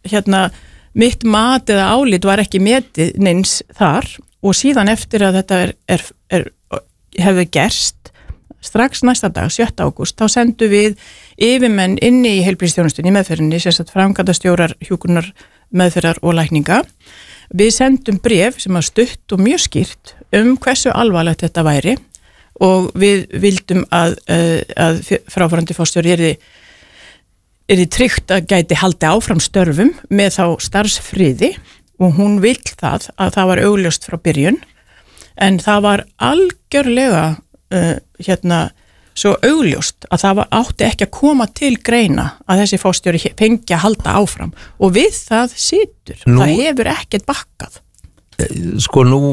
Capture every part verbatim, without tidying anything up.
hérna, mitt mat eða álit var ekki metið neins þar og síðan eftir að þetta er, er, er, hefði gerst strax næsta dag, sjötta ágúst, þá sendum við yfirmenn inni í heilbrigðisþjónustunni í meðferðinni, sérstaklega framkvæmdastjórar, hjúkrunar, meðferðar og lækninga. Við sendum bréf sem var stutt og mjög skýrt um hversu alvarlegt þetta væri og við vildum að, að fráfarandi forstjóri yrði, yrði tryggt að gæti haldi áfram störfum með þá starfsfriði og hún vill það að það var augljóst frá byrjun en það var algjörlega Uh, hérna, svo augljóst að það var, átti ekki að koma til greina að þessi forstjóri fengi að halda áfram og við það situr, nú, það hefur ekkert bakkað. Sko nú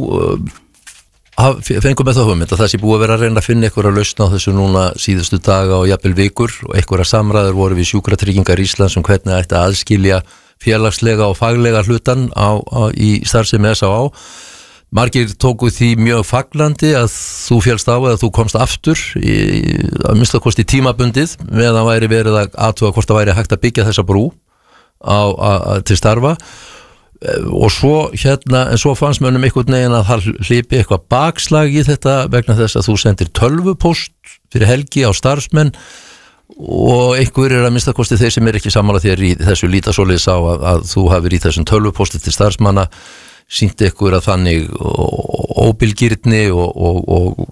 uh, fengum við það hugmynd að það sé búið að vera að reyna að finna einhverja lausn á þessu núna síðustu daga og jafnvel vikur og einhverja samræður voru við Sjúkratryggingar Íslands um hvernig ætti að aðskilja félagslega og faglega hlutan á, á, í starfsemi S á á. Margir tóku því mjög faglandi að þú félst á eða þú komst aftur í, að minnsta kosti tímabundið meðan væri verið að athuga hvort það væri hægt að byggja þessa brú á, a, a, til starfa og svo hérna, en svo fannst mönnum einhvern veginn að það hlipi eitthvað bakslag í þetta vegna þess að þú sendir tölvupóst fyrir helgi á starfsmenn og einhver er að minnsta kosti þeir sem er ekki sammála þér í þessu líta svoleiðis á að, að þú hafir í þessum tölvupósti til starfsmanna sýndi ykkur að þannig óbilgirni og, og,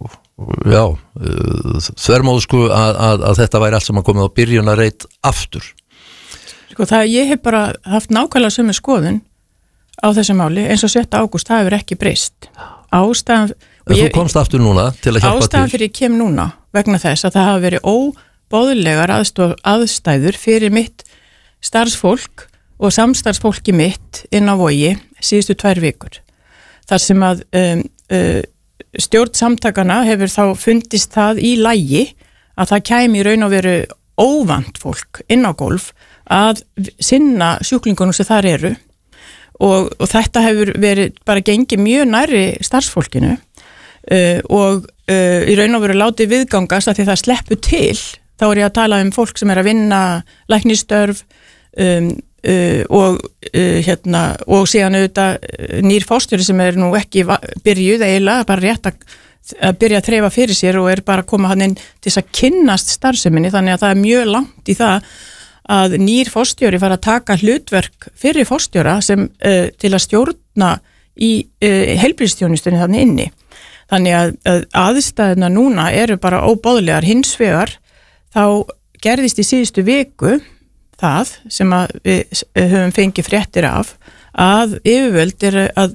og já, þvermóðsku að, að, að þetta væri allt sem að komið á byrjunarreit aftur. Sko það, ég hef bara haft nákvæmlega sömu skoðun á þessu máli eins og sjötta ágúst, það hefur ekki breyst. Ástæðan... En þú komst aftur núna til að hjálpa til? Ástæðan fyrir ég kem núna vegna þess að það hafa verið óboðlegar aðstæður fyrir mitt starfsfólk og samstarfsfólki mitt inn á Vogi síðustu tvær vikur. Þar sem að um, uh, stjórn samtakana hefur þá fundist það í lagi að það kæmi í raun og veru óvant fólk inn á gólf að sinna sjúklingunum sem þar eru og, og þetta hefur verið bara gengið mjög nærri starfsfólkinu uh, og uh, í raun og veru látið viðgangast að því það sleppu til, þá er ég að tala um fólk sem er að vinna læknistörf um Uh, og uh, hérna og síðan auðvitað uh, nýr forstjóri sem er nú ekki byrjuð eiginlega, bara rétt að, að byrja að þreifa fyrir sér og er bara að koma hann inn til þess að kynnast starfseminni, þannig að það er mjög langt í það að nýr forstjóri fara að taka hlutverk fyrir forstjóra sem uh, til að stjórna í uh, heilbrigðisþjónustunni þannig inni. Þannig að, að aðstæðuna núna eru bara óboðlegar. Hins vegar þá gerðist í síðustu viku það sem að við höfum fengið fréttir af að yfirvöld er að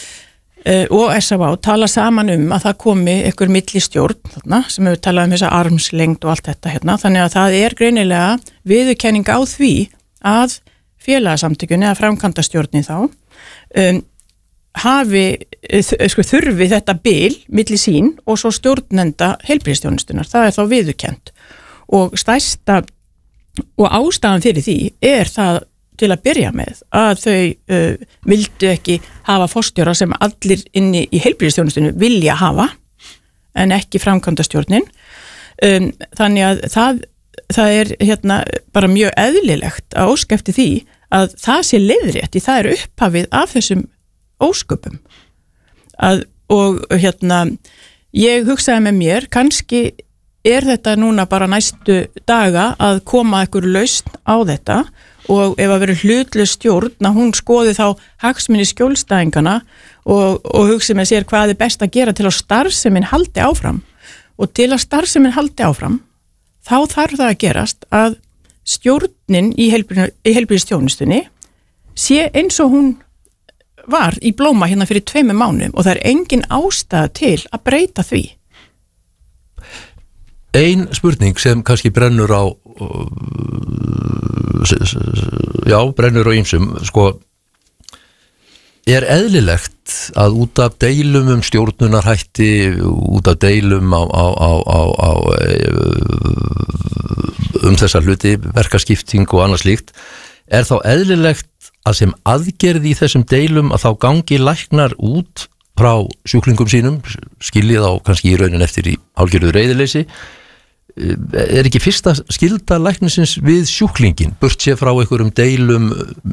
og S á á tala saman um að það komi einhver millistjórn þarna, sem hefur talað um þessa armslengd og allt þetta hérna, þannig að það er greinilega viðurkenning á því að félagasamtökunni eða framkvæmdastjórnin þá um, hafi sko, þurfi þetta bil milli sín og svo stjórnenda heilbrigðisþjónustunnar, það er þá viðurkennt og stærsta og ástæðan fyrir því er það til að byrja með að þau uh, vildu ekki hafa forstjóra sem allir inni í heilbrigðisþjónustunni vilja hafa en ekki framkvæmdastjórnin um, þannig að það, það er hérna bara mjög eðlilegt að óska eftir því að það sé leiðrétt í það er upphafið af þessum ósköpum að, og hérna ég hugsaði með mér kannski er þetta núna bara næstu daga að koma einhver lausn á þetta og ef að vera hlutlaus stjórn að hún skoði þá hagsmuni skjólstæðingana og, og hugsi með sér hvað er best að gera til að starfsemin haldi áfram og til að starfsemin haldi áfram þá þarf það að gerast að stjórnin í heilbrigðisþjónustunni sé eins og hún var í blóma hérna fyrir tveimur mánuðum og það er engin ástæða til að breyta því. Ein spurning sem kannski brennur á já, brennur á ýmsum sko, er eðlilegt að út af deilum um stjórnunarhætti út af deilum á, á, á, á, á um þessa hluti, verkaskipting og annað slíkt, er þá eðlilegt að sem aðgerð í þessum deilum að þá gangi læknar út frá sjúklingum sínum, skiljið á kannski í raunin eftir í hálfgerðu reiðileysi, er ekki fyrsta skylda læknisins við sjúklingin, burt sér frá einhverjum deilum